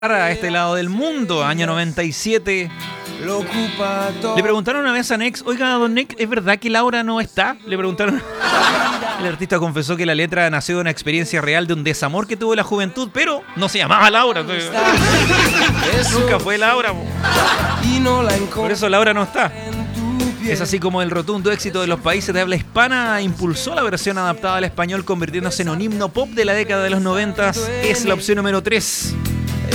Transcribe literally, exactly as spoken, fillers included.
a este lado del mundo, año noventa y siete. Le preguntaron una vez a Nex, oiga, don Nex, ¿es verdad que Laura no está? Le preguntaron. El artista confesó que la letra nació de una experiencia real de un desamor que tuvo en la juventud, pero no se llamaba Laura. Nunca fue Laura. Por eso Laura no está. Es así como el rotundo éxito de los países de habla hispana impulsó la versión adaptada al español, convirtiéndose en un himno pop de la década de los noventas. Es la opción número tres.